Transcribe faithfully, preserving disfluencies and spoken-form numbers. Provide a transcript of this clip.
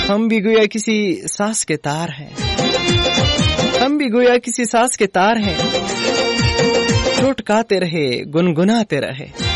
हम भी गोया किसी सांस के तार हैं, हम भी गोया किसी सांस के तार हैं, चोटकाते रहे गुनगुनाते रहे।